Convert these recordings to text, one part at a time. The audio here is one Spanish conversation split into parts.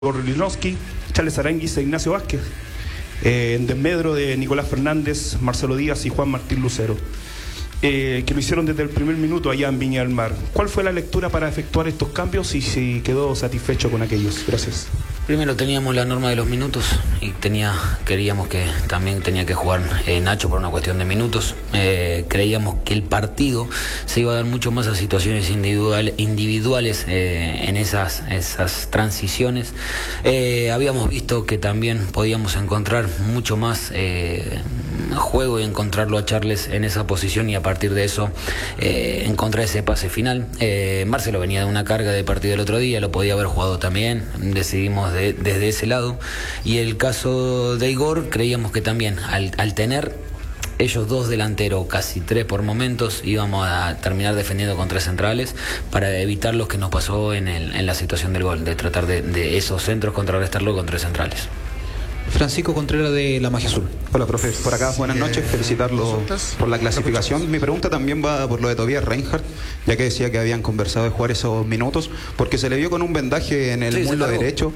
Gorlinowski, Charles Aranguis e Ignacio Vázquez, en desmedro de Nicolás Fernández, Marcelo Díaz y Juan Martín Lucero, que lo hicieron desde el primer minuto allá en Viña del Mar. ¿Cuál fue la lectura para efectuar estos cambios y si quedó satisfecho con aquellos? Gracias. Primero teníamos la norma de los minutos y queríamos que también tenía que jugar Nacho por una cuestión de minutos. Creíamos que el partido se iba a dar mucho más a situaciones individuales en esas transiciones. Habíamos visto que también podíamos encontrar mucho más juego y encontrarlo a Charles en esa posición y a partir de eso encontrar ese pase final. Marcelo venía de una carga de partido el otro día, lo podía haber jugado también, decidimos desde ese lado, y el caso de Igor creíamos que también al tener ellos dos delanteros, casi tres por momentos, íbamos a terminar defendiendo con tres centrales para evitar lo que nos pasó en la situación del gol, de tratar de esos centros contrarrestarlo con tres centrales. Francisco Contreras de La Magia Azul. Hola, profe. Por acá, buenas noches. Felicitarlo por la clasificación. Mi pregunta también va por lo de Tobias Reinhardt, ya que decía que habían conversado de jugar esos minutos, porque se le vio con un vendaje en el muslo derecho.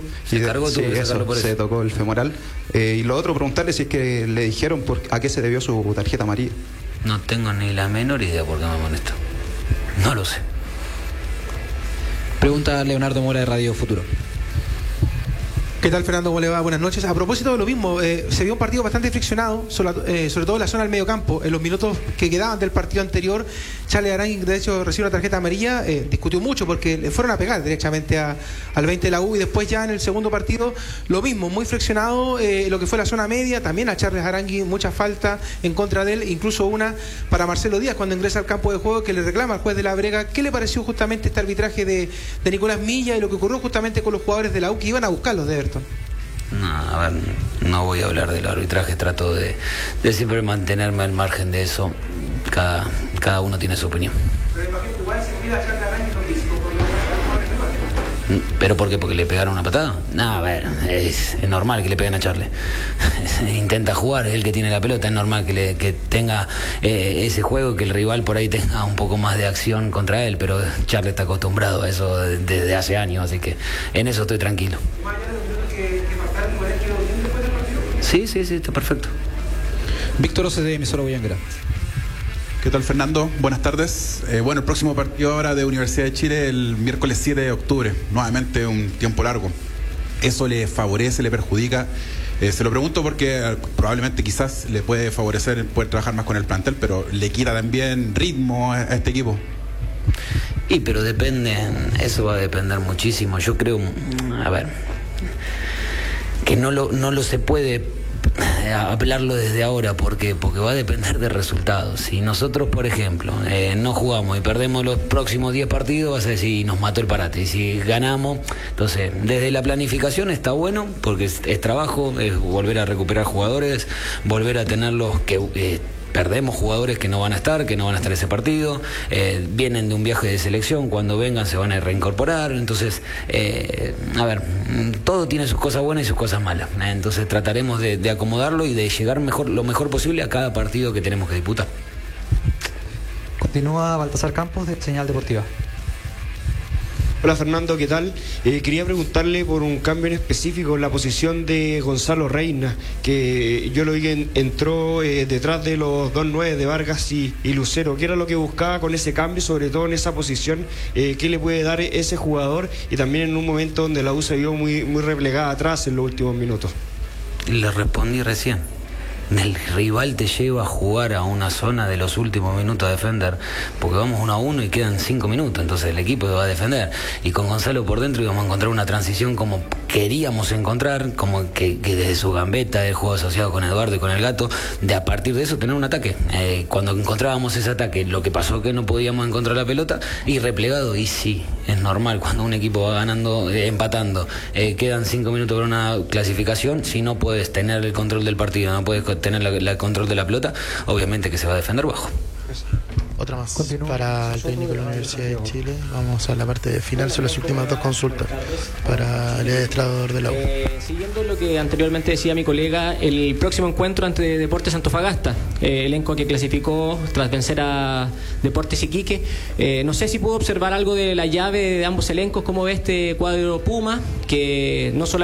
Se tocó el femoral. Y lo otro, preguntarle si es que le dijeron a qué se debió su tarjeta amarilla. No tengo ni la menor idea por qué me amonesto. No lo sé. Pregunta Leonardo Mora de Radio Futuro. ¿Qué tal, Fernando? ¿Cómo le va? Buenas noches. A propósito de lo mismo, se vio un partido bastante friccionado, sobre todo en la zona del medio campo. En los minutos que quedaban del partido anterior, Charles Aranguis, de hecho, recibió una tarjeta amarilla, discutió mucho porque le fueron a pegar directamente al 20 de la U, y después ya en el segundo partido, lo mismo, muy friccionado, lo que fue la zona media, también a Charles Aranguis, mucha falta en contra de él, incluso una para Marcelo Díaz cuando ingresa al campo de juego, que le reclama al juez de la Brega. ¿Qué le pareció justamente este arbitraje de Nicolás Milla y lo que ocurrió justamente con los jugadores de la U que iban a buscarlos de Everton? No, a ver, no voy a hablar del arbitraje, trato de siempre mantenerme al margen de eso. Cada uno tiene su opinión. ¿Pero por qué? ¿Porque le pegaron una patada? No, a ver, es normal que le peguen a Charles. Intenta jugar, es el que tiene la pelota, es normal que tenga ese juego, que el rival por ahí tenga un poco más de acción contra él, pero Charles está acostumbrado a eso desde hace años, así que en eso estoy tranquilo. Sí, está perfecto. Víctor Oce de Emisora Boyanguera. ¿Qué tal, Fernando? Buenas tardes. Bueno, el próximo partido ahora de Universidad de Chile el miércoles 7 de octubre. Nuevamente un tiempo largo. ¿Eso le favorece, le perjudica? Se lo pregunto porque probablemente quizás le puede favorecer poder trabajar más con el plantel, pero le quita también ritmo a este equipo. Pero depende, eso va a depender muchísimo. Yo creo, a ver, que no lo se puede hablarlo desde ahora porque va a depender de resultados. Si nosotros, por ejemplo, no jugamos y perdemos los próximos 10 partidos, vas a decir, nos mató el parate. Y si ganamos, entonces desde la planificación está bueno porque es trabajo, es volver a recuperar jugadores, volver a tenerlos que perdemos jugadores que no van a estar ese partido, vienen de un viaje de selección, cuando vengan se van a reincorporar, entonces, a ver, todo tiene sus cosas buenas y sus cosas malas, entonces trataremos de acomodarlo y de llegar lo mejor posible a cada partido que tenemos que disputar. Continúa Baltasar Campos de Señal Deportiva. Hola, Fernando, ¿qué tal? Quería preguntarle por un cambio en específico en la posición de Gonzalo Reina, que yo lo vi que entró detrás de los 2-9 de Vargas y Lucero. ¿Qué era lo que buscaba con ese cambio, sobre todo en esa posición? ¿Qué le puede dar ese jugador? Y también en un momento donde la U se vio muy replegada atrás en los últimos minutos. Le respondí recién. El rival te lleva a jugar a una zona de los últimos minutos a defender, porque vamos 1-1 y quedan 5 minutos, entonces el equipo va a defender, y con Gonzalo por dentro íbamos a encontrar una transición como queríamos encontrar, como que desde su gambeta, el juego asociado con Eduardo y con el Gato, de a partir de eso tener un ataque. Cuando encontrábamos ese ataque, lo que pasó que no podíamos encontrar la pelota y replegado, y sí, es normal cuando un equipo va ganando, empatando, quedan 5 minutos para una clasificación, si no puedes tener el control del partido, no puedes tener el control de la pelota, obviamente que se va a defender bajo. Otra más. Para el técnico de la Universidad de Chile. Vamos a la parte final, son las últimas 2 consultas para el administrador de la U. Siguiendo lo que anteriormente decía mi colega, el próximo encuentro ante Deportes Antofagasta, elenco que clasificó tras vencer a Deportes Iquique. No sé si pudo observar algo de la llave de ambos elencos, cómo ve este cuadro Puma, que no solamente